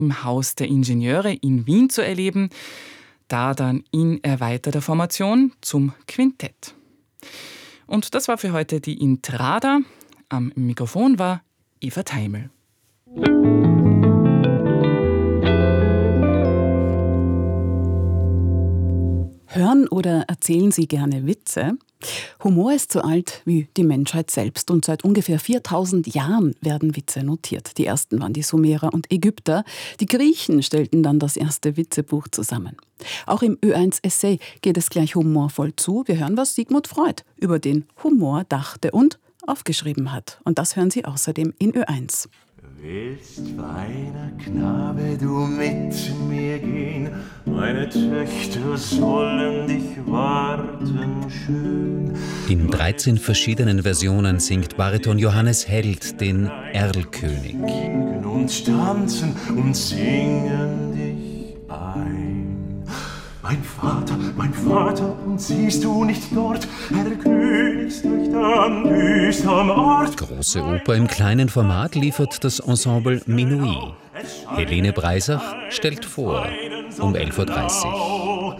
im Haus der Ingenieure in Wien zu erleben, da dann in erweiterter Formation zum Quintett. Und das war für heute die Intrada. Am Mikrofon war Eva Teimel. Hören oder erzählen Sie gerne Witze? Humor ist so alt wie die Menschheit selbst und seit ungefähr 4000 Jahren werden Witze notiert. Die ersten waren die Sumerer und Ägypter. Die Griechen stellten dann das erste Witzebuch zusammen. Auch im Ö1-Essay geht es gleich humorvoll zu. Wir hören, was Sigmund Freud über den Humor dachte und aufgeschrieben hat. Und das hören Sie außerdem in Ö1. Willst, feiner Knabe, du mit mir gehen? Meine Töchter sollen dich warten schön. In 13 verschiedenen Versionen singt Bariton Johannes Held den Erlkönig. Und tanzen und singen dich ein. Mein Vater, und siehst du nicht dort, Herr Königstochter am düstern Ort? Große Oper im kleinen Format liefert das Ensemble Menuhin. Helene Breisach stellt vor, um 11.30 Uhr.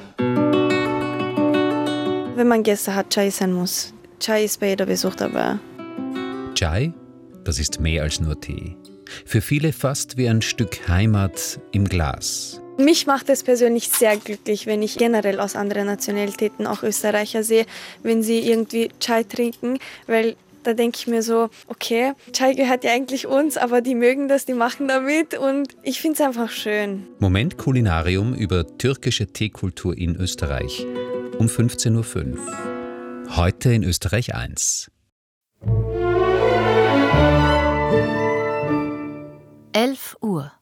Wenn man Gäste hat, Chai sein muss. Chai ist bei jeder Besuch dabei. Chai, das ist mehr als nur Tee. Für viele fast wie ein Stück Heimat im Glas. Mich macht es persönlich sehr glücklich, wenn ich generell aus anderen Nationalitäten auch Österreicher sehe, wenn sie irgendwie Chai trinken, weil da denke ich mir so, okay, Chai gehört ja eigentlich uns, aber die mögen das, die machen damit und ich finde es einfach schön. Moment Kulinarium über türkische Teekultur in Österreich um 15.05 Uhr. Heute in Österreich 1. 11 Uhr.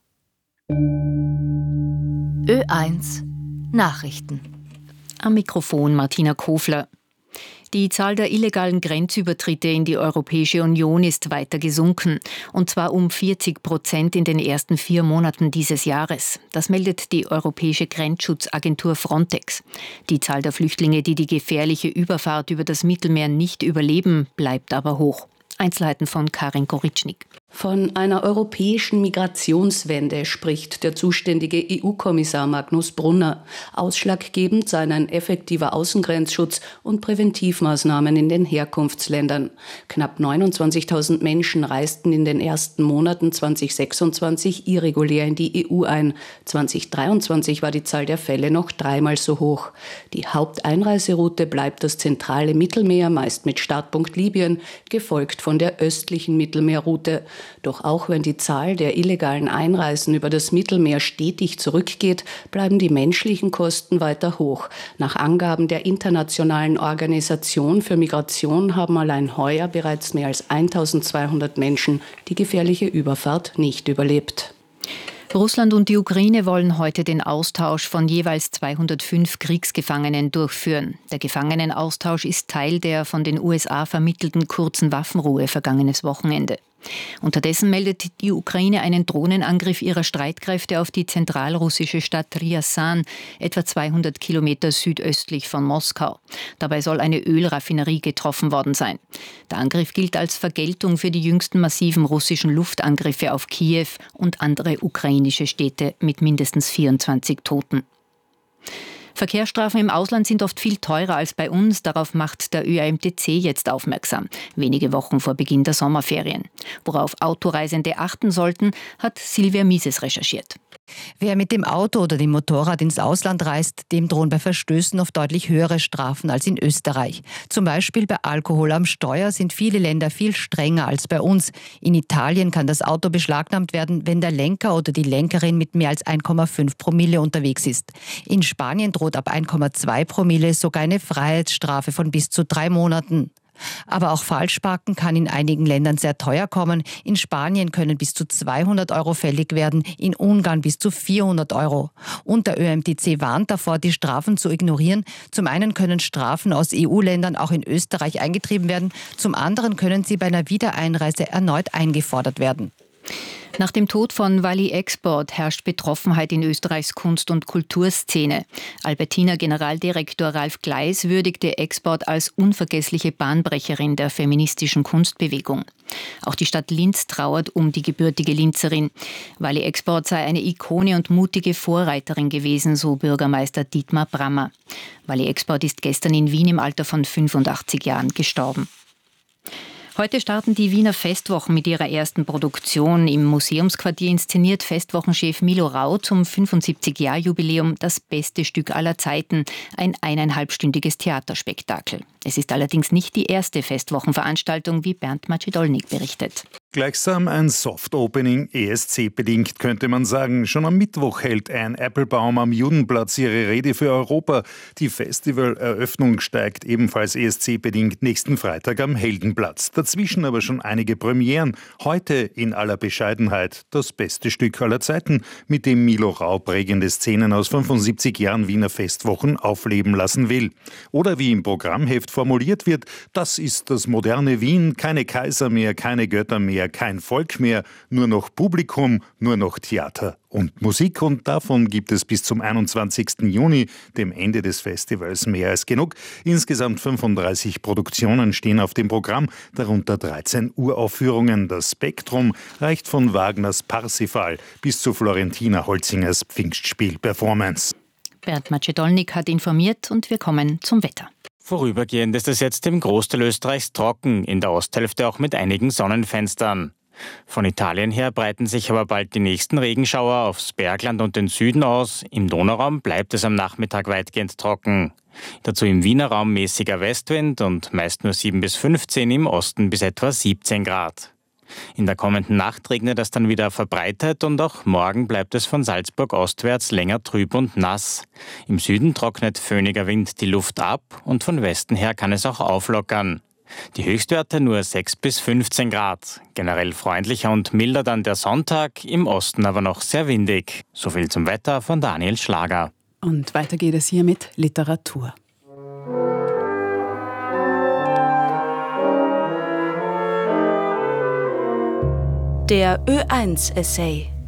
Ö1 Nachrichten. Am Mikrofon Martina Kofler. Die Zahl der illegalen Grenzübertritte in die Europäische Union ist weiter gesunken, und zwar um 40% in den ersten 4 Monaten dieses Jahres. Das meldet die Europäische Grenzschutzagentur Frontex. Die Zahl der Flüchtlinge, die die gefährliche Überfahrt über das Mittelmeer nicht überleben, bleibt aber hoch. Einzelheiten von Karin Koritschnik. Von einer europäischen Migrationswende spricht der zuständige EU-Kommissar Magnus Brunner. Ausschlaggebend seien ein effektiver Außengrenzschutz und Präventivmaßnahmen in den Herkunftsländern. Knapp 29.000 Menschen reisten in den ersten Monaten 2026 irregulär in die EU ein. 2023 war die Zahl der Fälle noch 3-mal so hoch. Die Haupteinreiseroute bleibt das zentrale Mittelmeer, meist mit Startpunkt Libyen, gefolgt von der östlichen Mittelmeerroute. Doch auch wenn die Zahl der illegalen Einreisen über das Mittelmeer stetig zurückgeht, bleiben die menschlichen Kosten weiter hoch. Nach Angaben der Internationalen Organisation für Migration haben allein heuer bereits mehr als 1.200 Menschen die gefährliche Überfahrt nicht überlebt. Russland und die Ukraine wollen heute den Austausch von jeweils 205 Kriegsgefangenen durchführen. Der Gefangenenaustausch ist Teil der von den USA vermittelten kurzen Waffenruhe vergangenes Wochenende. Unterdessen meldet die Ukraine einen Drohnenangriff ihrer Streitkräfte auf die zentralrussische Stadt Ryazan, etwa 200 Kilometer südöstlich von Moskau. Dabei soll eine Ölraffinerie getroffen worden sein. Der Angriff gilt als Vergeltung für die jüngsten massiven russischen Luftangriffe auf Kiew und andere ukrainische Städte mit mindestens 24 Toten. Verkehrsstrafen im Ausland sind oft viel teurer als bei uns. Darauf macht der ÖAMTC jetzt aufmerksam, wenige Wochen vor Beginn der Sommerferien. Worauf Autoreisende achten sollten, hat Silvia Mises recherchiert. Wer mit dem Auto oder dem Motorrad ins Ausland reist, dem drohen bei Verstößen oft deutlich höhere Strafen als in Österreich. Zum Beispiel bei Alkohol am Steuer sind viele Länder viel strenger als bei uns. In Italien kann das Auto beschlagnahmt werden, wenn der Lenker oder die Lenkerin mit mehr als 1,5 Promille unterwegs ist. In Spanien droht ab 1,2 Promille sogar eine Freiheitsstrafe von bis zu 3 Monaten. Aber auch Falschparken kann in einigen Ländern sehr teuer kommen. In Spanien können bis zu 200 € fällig werden, in Ungarn bis zu 400 €. Und der ÖMTC warnt davor, die Strafen zu ignorieren. Zum einen können Strafen aus EU-Ländern auch in Österreich eingetrieben werden, zum anderen können sie bei einer Wiedereinreise erneut eingefordert werden. Nach dem Tod von Wally Export herrscht Betroffenheit in Österreichs Kunst- und Kulturszene. Albertiner Generaldirektor Ralf Gleis würdigte Export als unvergessliche Bahnbrecherin der feministischen Kunstbewegung. Auch die Stadt Linz trauert um die gebürtige Linzerin. Wally Export sei eine Ikone und mutige Vorreiterin gewesen, so Bürgermeister Dietmar Brammer. Wally Export ist gestern in Wien im Alter von 85 Jahren gestorben. Heute starten die Wiener Festwochen mit ihrer ersten Produktion. Im Museumsquartier inszeniert Festwochenchef Milo Rau zum 75-Jahr-Jubiläum das beste Stück aller Zeiten, ein 1,5-stündiges Theaterspektakel. Es ist allerdings nicht die erste Festwochenveranstaltung, wie Bernd Macedolnik berichtet. Gleichsam ein Soft-Opening, ESC-bedingt, könnte man sagen. Schon am Mittwoch hält Anne Applebaum am Judenplatz ihre Rede für Europa. Die Festivaleröffnung steigt ebenfalls ESC-bedingt nächsten Freitag am Heldenplatz. Dazwischen aber schon einige Premieren. Heute in aller Bescheidenheit das beste Stück aller Zeiten, mit dem Milo Rau prägende Szenen aus 75 Jahren Wiener Festwochen aufleben lassen will. Oder wie im Programmheft formuliert wird, das ist das moderne Wien, keine Kaiser mehr, keine Götter mehr, kein Volk mehr, nur noch Publikum, nur noch Theater und Musik. Und davon gibt es bis zum 21. Juni, dem Ende des Festivals, mehr als genug. Insgesamt 35 Produktionen stehen auf dem Programm, darunter 13 Uraufführungen. Das Spektrum reicht von Wagners Parsifal bis zu Florentina Holzingers Pfingstspiel-Performance. Bernd Macedolnik hat informiert und wir kommen zum Wetter. Vorübergehend ist es jetzt im Großteil Österreichs trocken, in der Osthälfte auch mit einigen Sonnenfenstern. Von Italien her breiten sich aber bald die nächsten Regenschauer aufs Bergland und den Süden aus. Im Donauraum bleibt es am Nachmittag weitgehend trocken. Dazu im Wiener Raum mäßiger Westwind und meist nur 7 bis 15, im Osten bis etwa 17 Grad. In der kommenden Nacht regnet es dann wieder verbreitet und auch morgen bleibt es von Salzburg ostwärts länger trüb und nass. Im Süden trocknet föhniger Wind die Luft ab und von Westen her kann es auch auflockern. Die Höchstwerte nur 6 bis 15 Grad. Generell freundlicher und milder dann der Sonntag, im Osten aber noch sehr windig. So viel zum Wetter von Daniel Schlager. Und weiter geht es hier mit Literatur. Der Ö1-Essay.